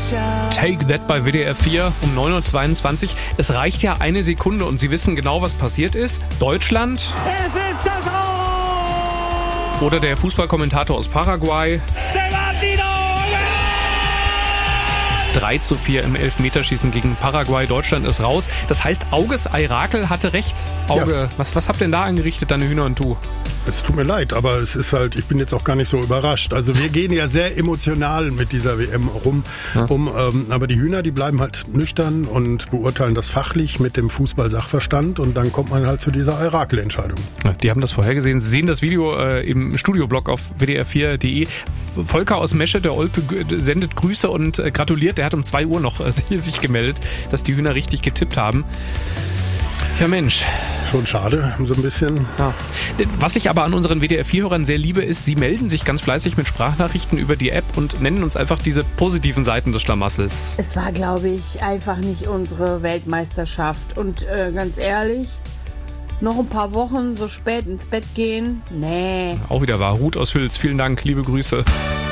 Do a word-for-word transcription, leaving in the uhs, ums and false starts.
Take That bei W D R vier um neun Uhr zweiundzwanzig. Es reicht ja eine Sekunde und Sie wissen genau, was passiert ist. Deutschland. Es ist das Aus! Oder der Fußballkommentator aus Paraguay. drei zu vier im Elfmeterschießen gegen Paraguay. Deutschland ist raus. Das heißt, Auges Eirakel hatte recht. Auge, ja. was, was habt ihr denn da angerichtet, deine Hühner und du? Es tut mir leid, aber es ist halt, ich bin jetzt auch gar nicht so überrascht. Also wir gehen ja sehr emotional mit dieser W M rum, ja. um, ähm, aber die Hühner, die bleiben halt nüchtern und beurteilen das fachlich mit dem Fußball-Sachverstand und dann kommt man halt zu dieser Eirakel-Entscheidung. Ja, die haben das vorhergesehen. Sie sehen das Video äh, im Studioblog auf w d r vier punkt d e. Volker aus Mesche, der Olpe, sendet Grüße und äh, gratuliert. Der hat um zwei Uhr noch äh, sich gemeldet, dass die Hühner richtig getippt haben. Ja, Mensch. Schon schade, so ein bisschen. Ja. Was ich aber an unseren W D R vier Hörern sehr liebe, ist, sie melden sich ganz fleißig mit Sprachnachrichten über die App und nennen uns einfach diese positiven Seiten des Schlamassels. Es war, glaube ich, einfach nicht unsere Weltmeisterschaft. Und äh, ganz ehrlich, noch ein paar Wochen so spät ins Bett gehen? Nee. Auch wieder wahr. Ruth aus Hüls, vielen Dank, liebe Grüße.